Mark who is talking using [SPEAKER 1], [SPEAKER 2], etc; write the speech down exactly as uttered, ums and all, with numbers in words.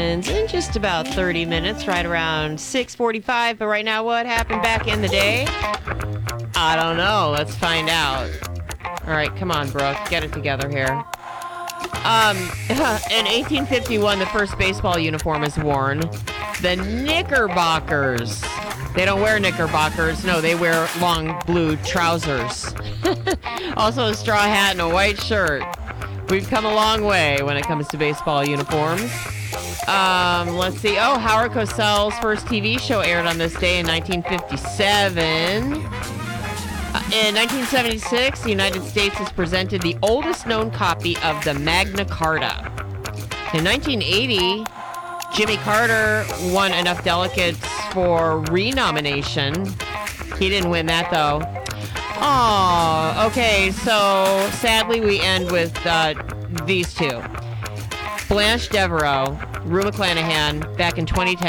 [SPEAKER 1] happens in just about thirty minutes, right around six forty-five. But right now, what happened back in the day? I don't know. Let's find out. All right, come on, Brooke. Get it together here. Um, in eighteen fifty-one, the first baseball uniform is worn. The Knickerbockers. They don't wear knickerbockers. No, they wear long blue trousers. Also a straw hat and a white shirt. We've come a long way when it comes to baseball uniforms. Um, let's see. Oh, Howard Cosell's first T V show aired on this day in nineteen fifty-seven. Uh, in nineteen seventy-six, the United States has presented the oldest known copy of the Magna Carta. In nineteen eighty, Jimmy Carter won enough delegates for renomination. He didn't win that, though. Oh, okay, so sadly we end with uh, these two. Blanche Devereaux, Rue McClanahan, back in twenty ten.